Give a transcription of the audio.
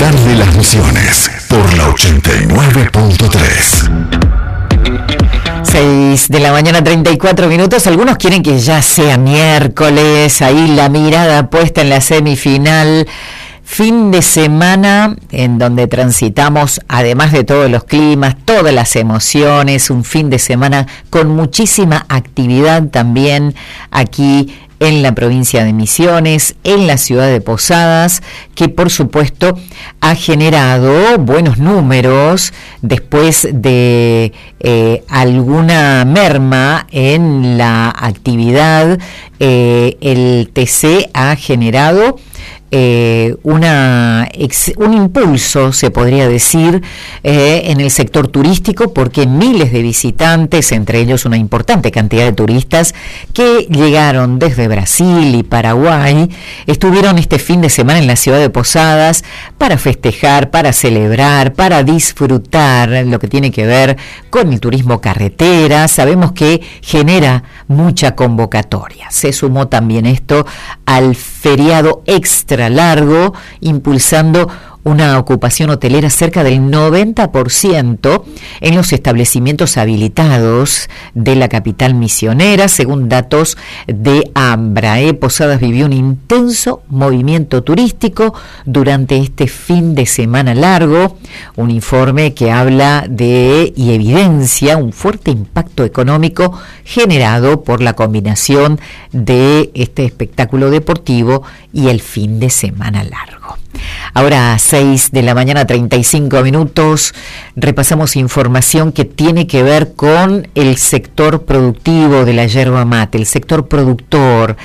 Capital de las Misiones, por la 89.3. 6 de la mañana, 34 minutos. Algunos quieren que ya sea miércoles, ahí la mirada puesta en la semifinal. Fin de semana en donde transitamos, además de todos los climas, todas las emociones, un fin de semana con muchísima actividad también aquí en la provincia de Misiones, en la ciudad de Posadas, que por supuesto ha generado buenos números después de alguna merma en la actividad. El TC ha generado un impulso, se podría decir, en el sector turístico, porque miles de visitantes, entre ellos una importante cantidad de turistas que llegaron desde Brasil y Paraguay, estuvieron este fin de semana en la ciudad de Posadas para festejar, para celebrar, para disfrutar lo que tiene que ver con el turismo carretera. Sabemos que genera mucha convocatoria. Se sumó también esto al feriado extra largo, impulsando una ocupación hotelera cerca del 90% en los establecimientos habilitados de la capital misionera, según datos de AMBRA. Posadas vivió un intenso movimiento turístico durante este fin de semana largo, un informe que habla de y evidencia un fuerte impacto económico generado por la combinación de este espectáculo deportivo y el fin de semana largo. Ahora, 6 de la mañana, 35 minutos, repasamos información que tiene que ver con el sector productivo de la yerba mate, el sector productor.